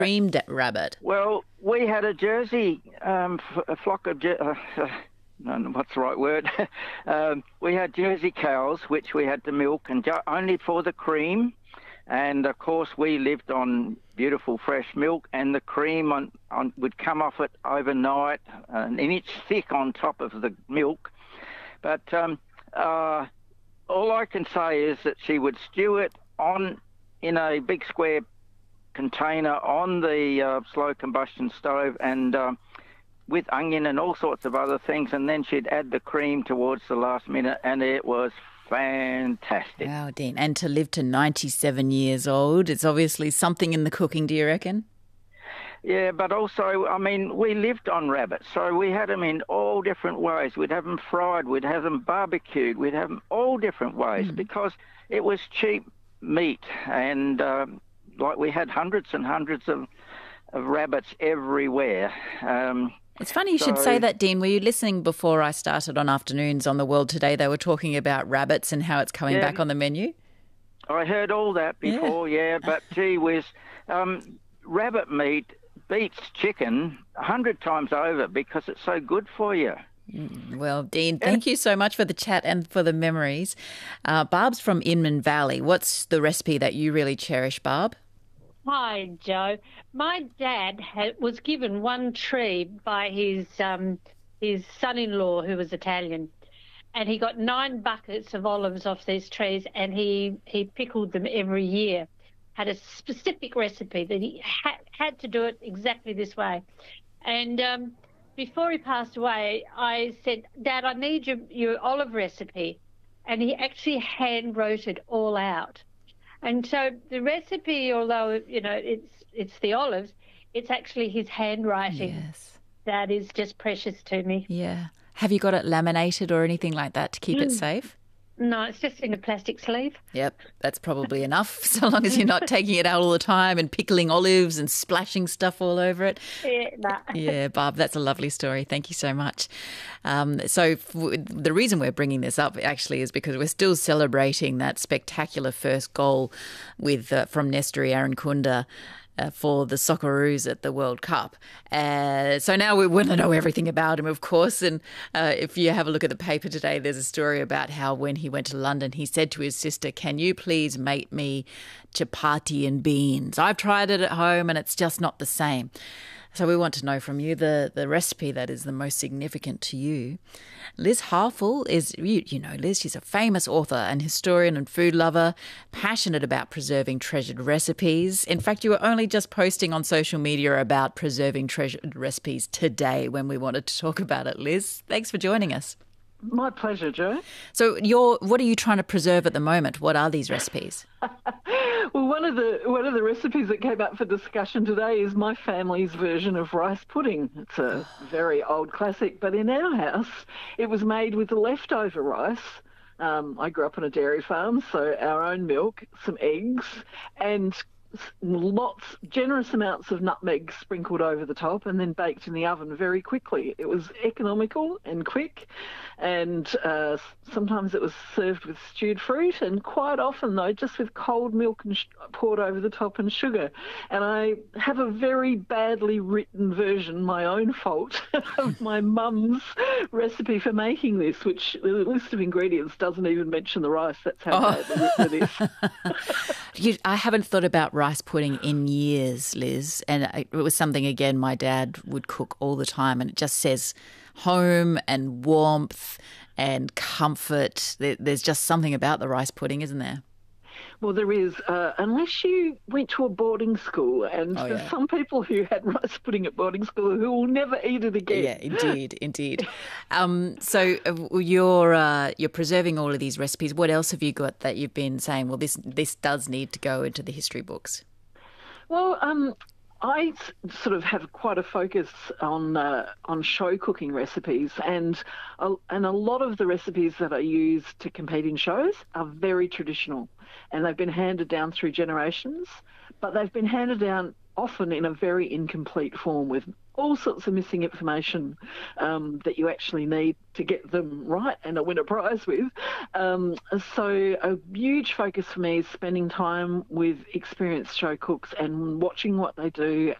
creamed rabbit? Well, we had a Jersey, a flock of, what's the right word? We had Jersey cows, which we had to milk, and only for the cream. And, of course, we lived on beautiful fresh milk, and the cream would come off it overnight, an inch thick on top of the milk. But all I can say is that she would stew it in a big square container on the slow combustion stove, and with onion and all sorts of other things, and then she'd add the cream towards the last minute, and it was fantastic. Wow, Dean. And to live to 97 years old, it's obviously something in the cooking, do you reckon? Yeah, but also, I mean, we lived on rabbits, so we had them in all different ways. We'd have them fried, we'd have them barbecued, we'd have them all different ways because it was cheap meat, and like we had hundreds and hundreds of rabbits everywhere. It's funny you should say that, Dean. Were you listening before I started on Afternoons on the World Today? They were talking about rabbits and how it's coming back on the menu. I heard all that before, but gee whiz, rabbit meat beats chicken 100 times over because it's so good for you. Well, Dean, thank you so much for the chat and for the memories. Barb's from Inman Valley. What's the recipe that you really cherish, Barb? Hi, Joe. My dad was given one tree by his son-in-law, who was Italian, and he got 9 buckets of olives off these trees, and he pickled them every year. Had a specific recipe that he had to do it exactly this way. And before he passed away, I said, Dad, I need your olive recipe. And he actually hand wrote it all out. And so the recipe, although, it's the olives, it's actually his handwriting that is just precious to me. Yeah. Have you got it laminated or anything like that to keep it safe? No, it's just in a plastic sleeve. Yep, that's probably enough, so long as you're not taking it out all the time and pickling olives and splashing stuff all over it. Yeah, Barb, that's a lovely story. Thank you so much. The reason we're bringing this up actually is because we're still celebrating that spectacular first goal from Nestori Arankunda for the Socceroos at the World Cup. So now we want to know everything about him, of course. And if you have a look at the paper today, there's a story about how when he went to London, he said to his sister, "Can you please make me chapati and beans? I've tried it at home and it's just not the same." So we want to know from you the recipe that is the most significant to you. Liz Harfel is, you know Liz, she's a famous author and historian and food lover, passionate about preserving treasured recipes. In fact, you were only just posting on social media about preserving treasured recipes today when we wanted to talk about it, Liz. Thanks for joining us. My pleasure, Jo. So what are you trying to preserve at the moment? What are these recipes? Well, one of the recipes that came up for discussion today is my family's version of rice pudding. It's a very old classic, but in our house, it was made with the leftover rice. I grew up on a dairy farm, so our own milk, some eggs, and generous amounts of nutmeg sprinkled over the top and then baked in the oven very quickly. It was economical and quick, and sometimes it was served with stewed fruit, and quite often, though, just with cold milk and poured over the top and sugar. And I have a very badly written version, my own fault, of my mum's recipe for making this, which the list of ingredients doesn't even mention the rice. That's how badly written it is. I haven't thought about rice pudding in years, Liz, and it was something, again, my dad would cook all the time, and it just says home and warmth and comfort. There's just something about the rice pudding, isn't there? Well, there is, unless you went to a boarding school, and there's some people who had rice pudding at boarding school who will never eat it again. Yeah, indeed. So you're preserving all of these recipes. What else have you got that you've been saying, well, this does need to go into the history books? Well, I sort of have quite a focus on show cooking recipes, and a lot of the recipes that I use to compete in shows are very traditional, and they've been handed down through generations, but they've been handed down often in a very incomplete form with all sorts of missing information that you actually need to get them right and win a prize with. So a huge focus for me is spending time with experienced show cooks and watching what they do